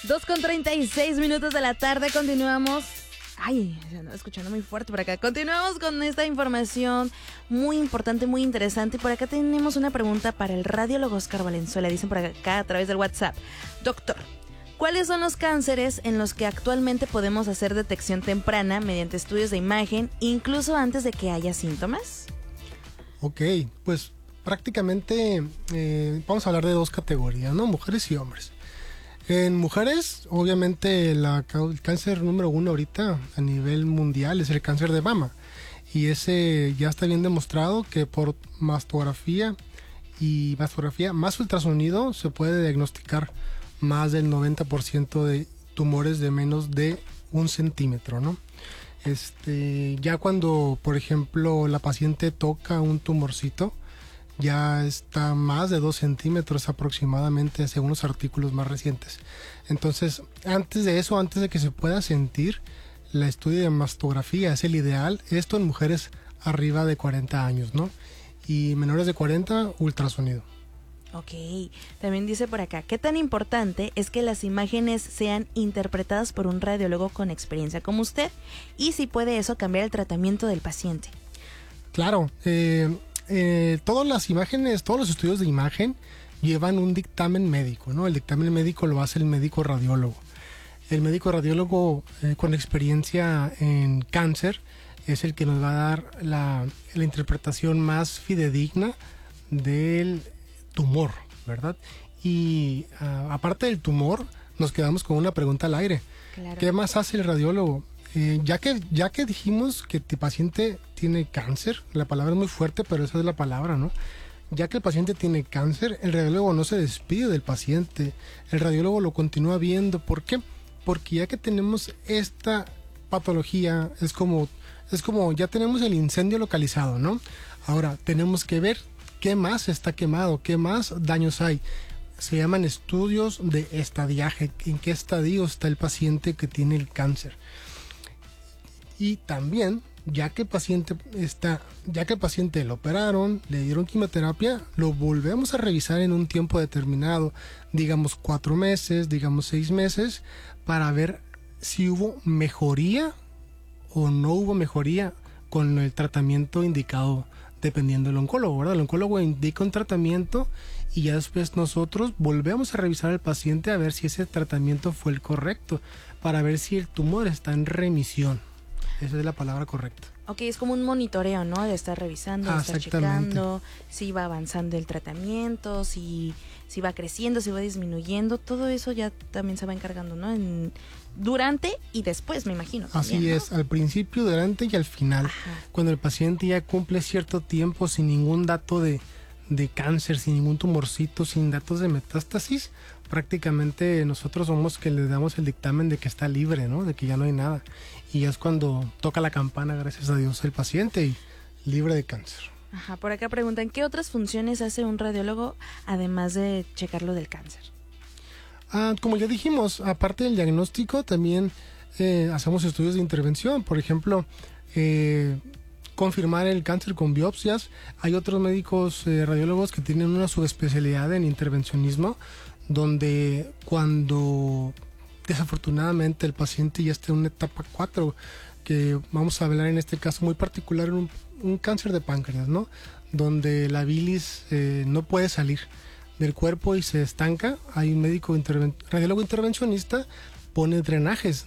2:36 de la tarde, continuamos. Ay, se ando escuchando muy fuerte por acá. Continuamos con esta información muy importante, muy interesante. Y por acá tenemos una pregunta para el radiólogo Oscar Valenzuela. Dicen por acá a través del WhatsApp: Doctor, ¿cuáles son los cánceres en los que actualmente podemos hacer detección temprana mediante estudios de imagen, incluso antes de que haya síntomas? Ok, pues prácticamente vamos a hablar de dos categorías, ¿no? Mujeres y hombres. En mujeres, obviamente, el cáncer número 1 ahorita a nivel mundial es el cáncer de mama. Y ese ya está bien demostrado que por mastografía más ultrasonido se puede diagnosticar más del 90% de tumores de menos de 1 centímetro, ¿no? Ya cuando, por ejemplo, la paciente toca un tumorcito, ya está más de 2 centímetros aproximadamente, según los artículos más recientes. Entonces, antes de eso, antes de que se pueda sentir, la estudio de mastografía es el ideal. Esto en mujeres arriba de 40 años, ¿no? Y menores de 40, ultrasonido. Ok, también dice por acá: ¿qué tan importante es que las imágenes sean interpretadas por un radiólogo con experiencia como usted? Y si puede eso cambiar el tratamiento del paciente. Claro, todas las imágenes, todos los estudios de imagen llevan un dictamen médico, ¿no? El dictamen médico lo hace el médico radiólogo. El médico radiólogo con experiencia en cáncer es el que nos va a dar la interpretación más fidedigna del tumor, ¿verdad? Y aparte del tumor, nos quedamos con una pregunta al aire. Claro. ¿Qué más hace el radiólogo? Ya que dijimos que el paciente tiene cáncer, la palabra es muy fuerte, pero esa es la palabra, ¿no? Ya que el paciente tiene cáncer, el radiólogo no se despide del paciente, el radiólogo lo continúa viendo. ¿Por qué? Porque ya que tenemos esta patología, es como ya tenemos el incendio localizado, ¿no? Ahora tenemos que ver qué más está quemado, qué más daños hay. Se llaman estudios de estadiaje, en qué estadio está el paciente que tiene el cáncer. Y también, ya que el paciente lo operaron, le dieron quimioterapia, lo volvemos a revisar en un tiempo determinado, digamos 4 meses, digamos 6 meses, para ver si hubo mejoría o no hubo mejoría con el tratamiento indicado, dependiendo del oncólogo, ¿verdad? El oncólogo indica un tratamiento y ya después nosotros volvemos a revisar al paciente a ver si ese tratamiento fue el correcto, para ver si el tumor está en remisión. Esa es la palabra correcta. Ok, es como un monitoreo, ¿no? De estar revisando, de estar checando si va avanzando el tratamiento, si va creciendo, si va disminuyendo. Todo eso ya también se va encargando, ¿no? Durante y después, me imagino. Así también, ¿no? es, al principio, durante y al final. Ajá. Cuando el paciente ya cumple cierto tiempo sin ningún dato de cáncer, sin ningún tumorcito, sin datos de metástasis, prácticamente nosotros somos que le damos el dictamen de que está libre, ¿no? De que ya no hay nada. Y ya es cuando toca la campana, gracias a Dios, el paciente y libre de cáncer. Ajá, por acá preguntan: ¿qué otras funciones hace un radiólogo además de checar lo del cáncer? Como ya dijimos, aparte del diagnóstico, también hacemos estudios de intervención. Por ejemplo, confirmar el cáncer con biopsias. Hay otros médicos radiólogos que tienen una subespecialidad en intervencionismo, donde cuando desafortunadamente el paciente ya está en una etapa 4, que vamos a hablar en este caso muy particular, un cáncer de páncreas, ¿no? Donde la bilis no puede salir del cuerpo y se estanca. Hay un médico radiólogo intervencionista, pone drenajes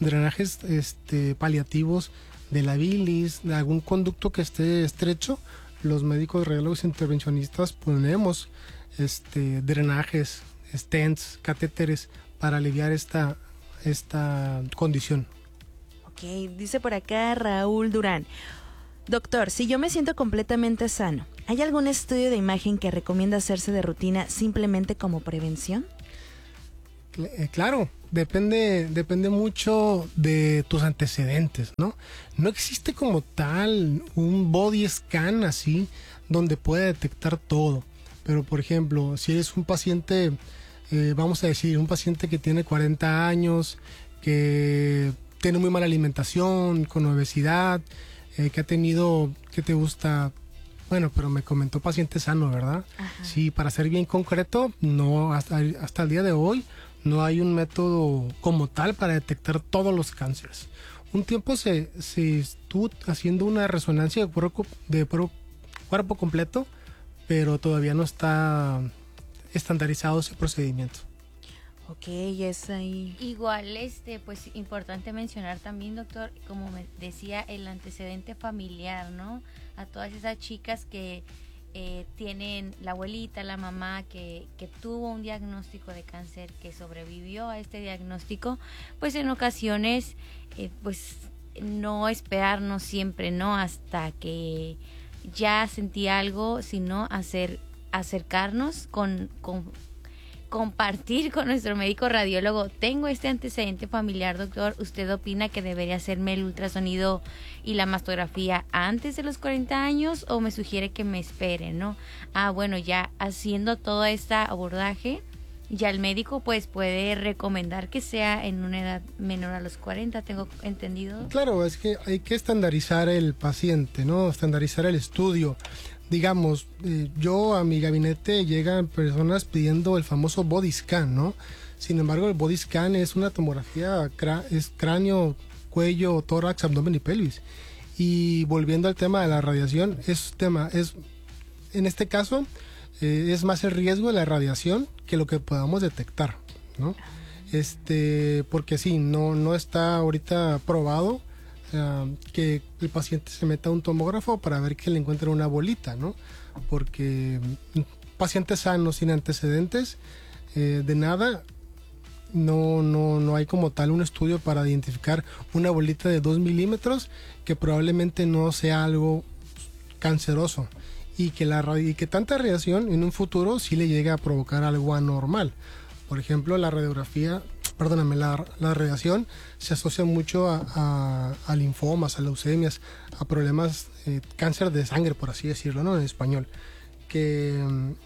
paliativos de la bilis, de algún conducto que esté estrecho. Los médicos radiólogos intervencionistas ponemos drenajes, stents, catéteres para aliviar esta condición. Ok, dice por acá Raúl Durán: doctor, si yo me siento completamente sano, ¿hay algún estudio de imagen que recomienda hacerse de rutina simplemente como prevención? Claro, depende mucho de tus antecedentes, ¿no? No existe como tal un body scan así donde pueda detectar todo. Pero, por ejemplo, si eres un paciente, vamos a decir, un paciente que tiene 40 años, que tiene muy mala alimentación, con obesidad, que te gusta, bueno, pero me comentó paciente sano, ¿verdad? Ajá. Sí, para ser bien concreto, no, hasta el día de hoy no hay un método como tal para detectar todos los cánceres. Un tiempo se estuvo haciendo una resonancia de cuerpo completo, pero todavía no está estandarizado ese procedimiento. Ok, es ahí. Igual, pues importante mencionar también, doctor, como me decía, el antecedente familiar, ¿no? A todas esas chicas que tienen la abuelita, la mamá que tuvo un diagnóstico de cáncer, que sobrevivió a este diagnóstico, pues en ocasiones, pues no esperarnos siempre, ¿no? Hasta que ya sentí algo, sino acercarnos compartir con nuestro médico radiólogo. Tengo este antecedente familiar, doctor. ¿Usted opina que debería hacerme el ultrasonido y la mastografía antes de los 40 años o me sugiere que me espere, no? Bueno, ya haciendo todo este abordaje, ya el médico pues puede recomendar que sea en una edad menor a los 40, tengo entendido. Claro, es que hay que estandarizar el paciente, ¿no? Estandarizar el estudio. Digamos, yo a mi gabinete llegan personas pidiendo el famoso body scan, ¿no? Sin embargo, el body scan es una tomografía, es cráneo, cuello, tórax, abdomen y pelvis. Y volviendo al tema de la radiación, en este caso es más el riesgo de la radiación que lo que podamos detectar, ¿no? Porque sí, no está ahorita probado que el paciente se meta a un tomógrafo para ver que le encuentren una bolita, ¿no? Porque pacientes sanos, sin antecedentes de nada, no hay como tal un estudio para identificar una bolita de 2 milímetros que probablemente no sea algo canceroso y que tanta radiación en un futuro sí le llegue a provocar algo anormal. Por ejemplo, la radiación se asocia mucho a linfomas, a leucemias, a problemas, cáncer de sangre, por así decirlo, ¿no? En español. Que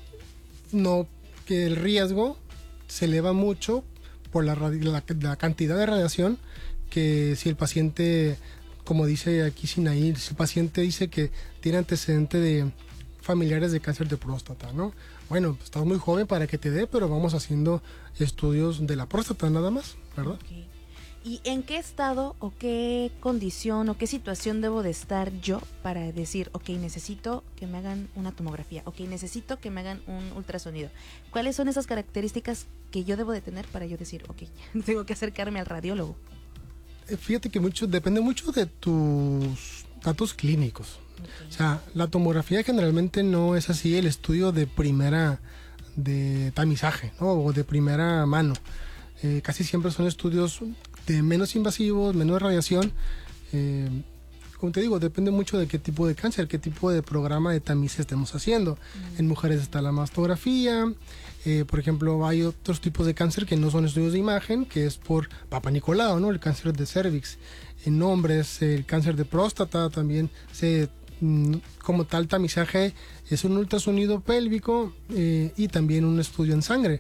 el riesgo se eleva mucho por la cantidad de radiación, que si el paciente, como dice aquí Sinaí, si el paciente dice que tiene antecedente de familiares de cáncer de próstata, ¿no? Bueno, pues estás muy joven para que te dé, pero vamos haciendo estudios de la próstata nada más, ¿verdad? Okay. ¿Y en qué estado o qué condición o qué situación debo de estar yo para decir, ok, necesito que me hagan una tomografía, ok, necesito que me hagan un ultrasonido? ¿Cuáles son esas características que yo debo de tener para yo decir, ok, tengo que acercarme al radiólogo? Fíjate que depende mucho de tus datos clínicos. Okay. O sea, la tomografía generalmente no es así el estudio de tamizaje, ¿no? O de primera mano. Casi siempre son estudios de menos invasivos, menos radiación. Como te digo, depende mucho de qué tipo de cáncer, qué tipo de programa de tamiz estemos haciendo. En mujeres está la mastografía. Por ejemplo, hay otros tipos de cáncer que no son estudios de imagen, que es por Papa Nicolau, ¿no? El cáncer de cervix. En hombres, el cáncer de próstata también como tal tamizaje es un ultrasonido pélvico y también un estudio en sangre.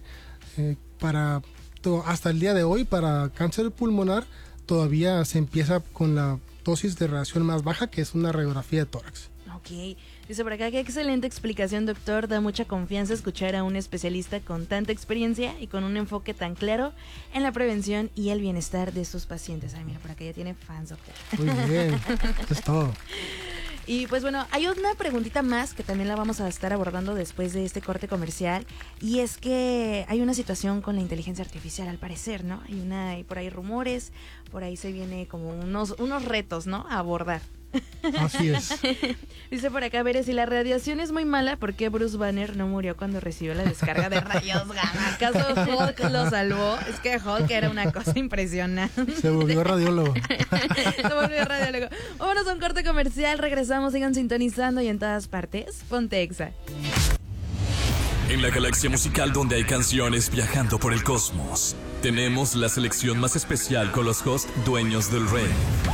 Hasta el día de hoy, para cáncer pulmonar, todavía se empieza con la dosis de radiación más baja, que es una radiografía de tórax. Ok, dice por acá, qué excelente explicación, doctor. Da mucha confianza escuchar a un especialista con tanta experiencia y con un enfoque tan claro en la prevención y el bienestar de sus pacientes. Ay, mira, por acá ya tiene fans, doctor. Muy bien, eso es todo. Y pues bueno, hay una preguntita más que también la vamos a estar abordando después de este corte comercial, y es que hay una situación con la inteligencia artificial, al parecer, ¿no? Hay por ahí rumores, por ahí se viene como unos retos, ¿no? A abordar. Así es. Dice por acá, veré, si la radiación es muy mala, ¿por qué Bruce Banner no murió cuando recibió la descarga de rayos gamma? ¿Acaso Hulk lo salvó? Es que Hulk era una cosa impresionante. Se volvió radiólogo. Vámonos a un corte comercial, regresamos, sigan sintonizando y en todas partes, ponte Exa. En la galaxia musical donde hay canciones viajando por el cosmos, tenemos la selección más especial con los hosts dueños del rey.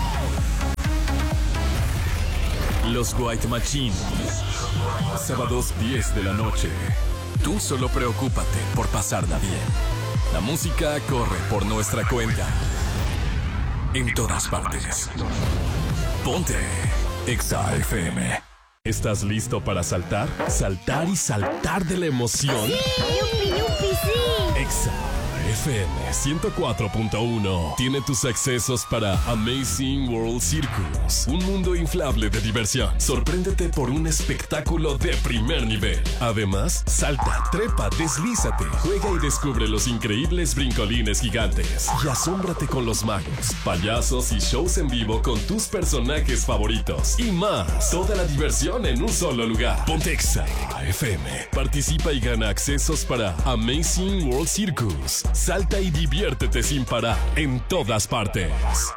Los White Machine. Sábados 10 de la noche. Tú solo preocúpate por pasarla bien. La música corre por nuestra cuenta. En todas partes. Ponte Exa FM. ¿Estás listo para saltar? Saltar y saltar de la emoción. ¡Sí! ¡Yupi, yupi, sí! Exa FM 104.1 tiene tus accesos para Amazing World Circus, un mundo inflable de diversión. Sorpréndete por un espectáculo de primer nivel. Además, salta, trepa, deslízate, juega y descubre los increíbles brincolines gigantes. Y asómbrate con los magos, payasos y shows en vivo con tus personajes favoritos. Y más, toda la diversión en un solo lugar. Ponte Exa FM. Participa y gana accesos para Amazing World Circus. Salta y diviértete sin parar en todas partes.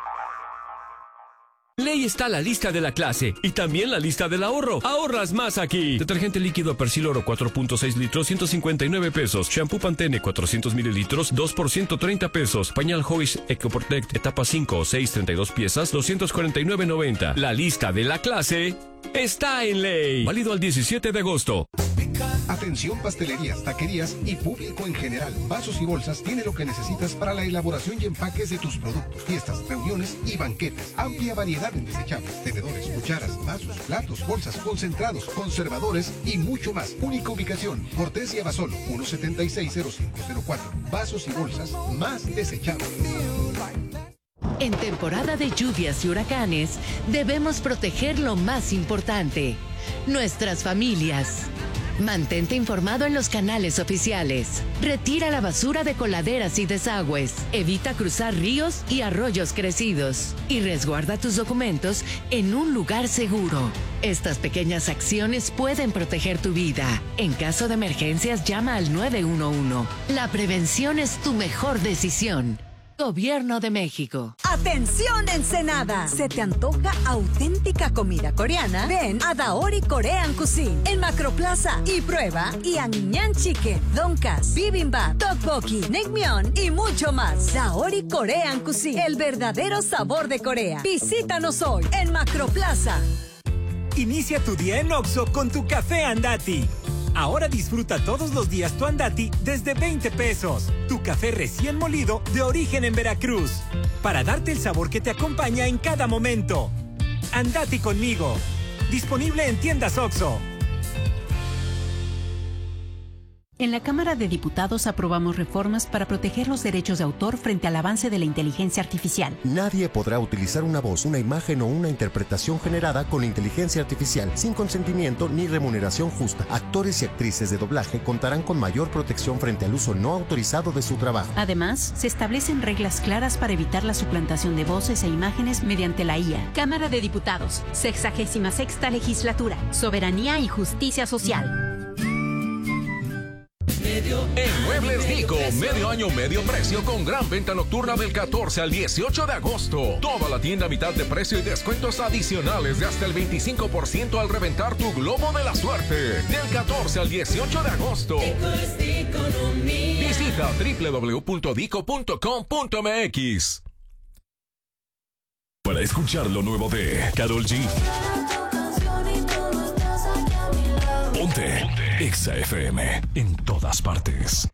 Ley está la lista de la clase y también la lista del ahorro. Ahorras más aquí. Detergente líquido Persil Oro 4.6 litros, 159 pesos. Shampoo Pantene 400 mililitros, 2 por 130 pesos. Pañal Hoist EcoProtect etapa 5 o 6, 32 piezas, 249.90. La lista de la clase está en Ley. Válido al 17 de agosto. Atención pastelerías, taquerías y público en general. Vasos y Bolsas tiene lo que necesitas para la elaboración y empaques de tus productos, fiestas, reuniones y banquetes. Amplia variedad en desechables, tenedores, cucharas, vasos, platos, bolsas, concentrados, conservadores y mucho más. Única ubicación, Cortesia Basolo, 1760504. Vasos y Bolsas más desechables. En temporada de lluvias y huracanes, debemos proteger lo más importante, nuestras familias. Mantente informado en los canales oficiales. Retira la basura de coladeras y desagües. Evita cruzar ríos y arroyos crecidos. Y resguarda tus documentos en un lugar seguro. Estas pequeñas acciones pueden proteger tu vida. En caso de emergencias, llama al 911. La prevención es tu mejor decisión. Gobierno de México. ¡Atención, Ensenada! ¿Se te antoja auténtica comida coreana? Ven a Daori Korean Cuisine en Macroplaza y prueba Yangnyang Chicken, Donkas, Bibimbap, Tteokbokki, Naengmyeon y mucho más. Daori Korean Cuisine, el verdadero sabor de Corea. Visítanos hoy en Macroplaza. Inicia tu día en Oxxo con tu café Andati. Ahora disfruta todos los días tu Andati desde 20 pesos. Tu café recién molido de origen en Veracruz. Para darte el sabor que te acompaña en cada momento. Andati conmigo. Disponible en tiendas Oxxo. En la Cámara de Diputados aprobamos reformas para proteger los derechos de autor frente al avance de la inteligencia artificial. Nadie podrá utilizar una voz, una imagen o una interpretación generada con inteligencia artificial sin consentimiento ni remuneración justa. Actores y actrices de doblaje contarán con mayor protección frente al uso no autorizado de su trabajo. Además, se establecen reglas claras para evitar la suplantación de voces e imágenes mediante la IA. Cámara de Diputados, 66ª Legislatura, Soberanía y Justicia Social. En Muebles Dico, medio año, medio precio con gran venta nocturna del 14 al 18 de agosto. Toda la tienda a mitad de precio y descuentos adicionales de hasta el 25% al reventar tu globo de la suerte. Del 14 al 18 de agosto. Visita www.dico.com.mx. Para escuchar lo nuevo de Karol G, ponte Exa FM en todas partes.